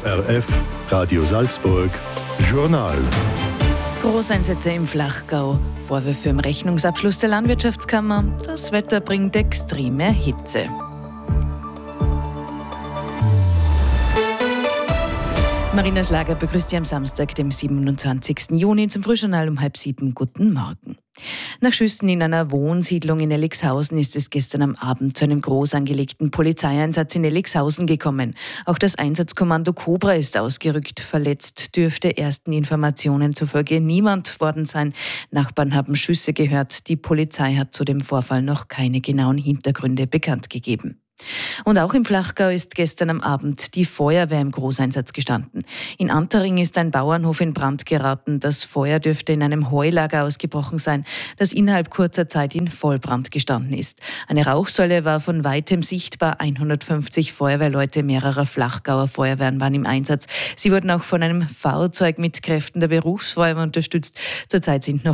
ORF Radio Salzburg Journal. Großeinsätze im Flachgau, Vorwürfe im Rechnungsabschluss der Landwirtschaftskammer, das Wetter bringt extreme Hitze. Marina Schlager begrüßt Sie am Samstag, dem 27. Juni, zum Frühjournal um 6:30. Guten Morgen. Nach Schüssen in einer Wohnsiedlung in Ellixhausen ist es gestern am Abend zu einem groß angelegten Polizeieinsatz in Ellixhausen gekommen. Auch das Einsatzkommando Cobra ist ausgerückt. Verletzt dürfte ersten Informationen zufolge niemand worden sein. Nachbarn haben Schüsse gehört. Die Polizei hat zu dem Vorfall noch keine genauen Hintergründe bekannt gegeben. Und auch im Flachgau ist gestern am Abend die Feuerwehr im Großeinsatz gestanden. In Antering ist ein Bauernhof in Brand geraten. Das Feuer dürfte in einem Heulager ausgebrochen sein, das innerhalb kurzer Zeit in Vollbrand gestanden ist. Eine Rauchsäule war von weitem sichtbar. 150 Feuerwehrleute mehrerer Flachgauer Feuerwehren waren im Einsatz. Sie wurden auch von einem Fahrzeug mit Kräften der Berufsfeuerwehr unterstützt. Zurzeit sind noch